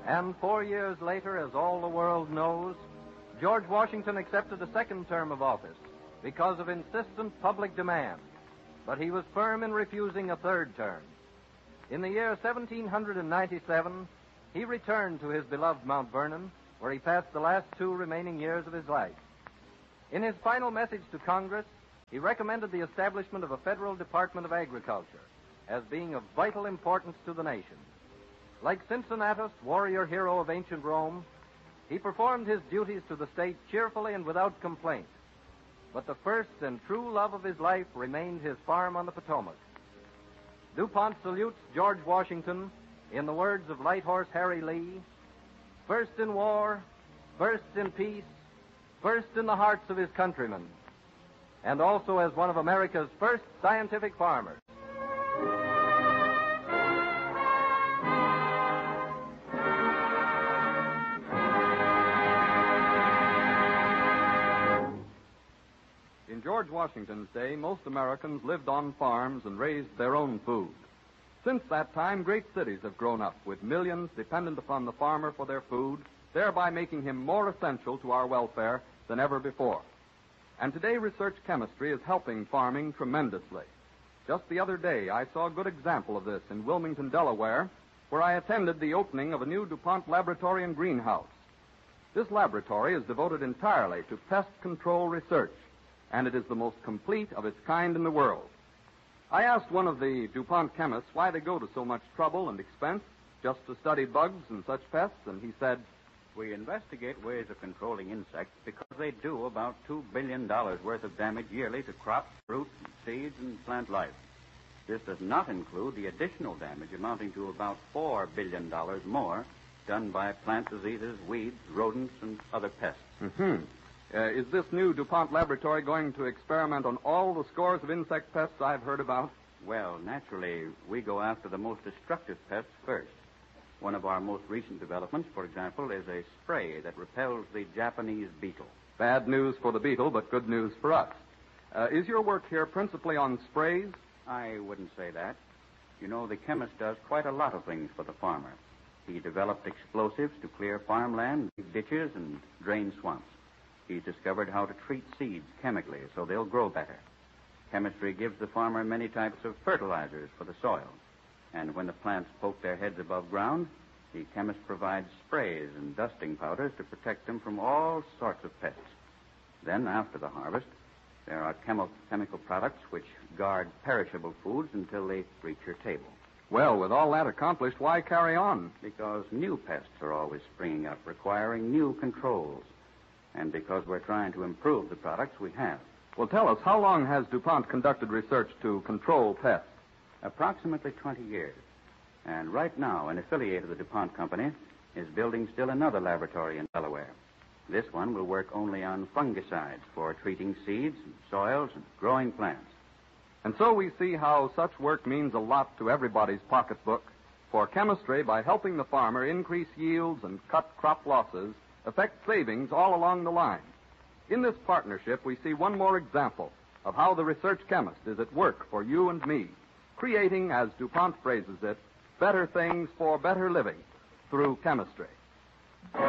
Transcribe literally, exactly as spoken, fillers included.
And four years later, as all the world knows, George Washington accepted a second term of office because of insistent public demand. But he was firm in refusing a third term. In the year seventeen ninety-seven, he returned to his beloved Mount Vernon, where he passed the last two remaining years of his life. In his final message to Congress, he recommended the establishment of a federal Department of Agriculture as being of vital importance to the nation. Like Cincinnatus, warrior hero of ancient Rome, he performed his duties to the state cheerfully and without complaint. But the first and true love of his life remained his farm on the Potomac. DuPont salutes George Washington in the words of Light Horse Harry Lee, "First in war, first in peace, first in the hearts of his countrymen," and also as one of America's first scientific farmers. In George Washington's day, most Americans lived on farms and raised their own food. Since that time, great cities have grown up with millions dependent upon the farmer for their food, thereby making him more essential to our welfare than ever before. And today, research chemistry is helping farming tremendously. Just the other day, I saw a good example of this in Wilmington, Delaware, where I attended the opening of a new DuPont laboratory and greenhouse. This laboratory is devoted entirely to pest control research, and it is the most complete of its kind in the world. I asked one of the DuPont chemists why they go to so much trouble and expense just to study bugs and such pests, and he said, "We investigate ways of controlling insects because they do about two billion dollars worth of damage yearly to crops, fruit, seeds, and plant life. This does not include the additional damage amounting to about four billion dollars more done by plant diseases, weeds, rodents, and other pests." Mm-hmm. Uh, is this new DuPont laboratory going to experiment on all the scores of insect pests I've heard about? Well, naturally, we go after the most destructive pests first. One of our most recent developments, for example, is a spray that repels the Japanese beetle. Bad news for the beetle, but good news for us. Uh, is your work here principally on sprays? I wouldn't say that. You know, the chemist does quite a lot of things for the farmer. He developed explosives to clear farmland, ditches, and drain swamps. He's discovered how to treat seeds chemically so they'll grow better. Chemistry gives the farmer many types of fertilizers for the soil. And when the plants poke their heads above ground, the chemist provides sprays and dusting powders to protect them from all sorts of pests. Then, after the harvest, there are chemi- chemical products which guard perishable foods until they reach your table. Well, with all that accomplished, why carry on? Because new pests are always springing up, requiring new controls. And because we're trying to improve the products we have. Well, tell us, how long has DuPont conducted research to control pests? Approximately twenty years. And right now, an affiliate of the DuPont Company is building still another laboratory in Delaware. This one will work only on fungicides for treating seeds, and soils, and growing plants. And so we see how such work means a lot to everybody's pocketbook. For chemistry, by helping the farmer increase yields and cut crop losses, affect savings all along the line. In this partnership, we see one more example of how the research chemist is at work for you and me, creating, as DuPont phrases it, better things for better living through chemistry.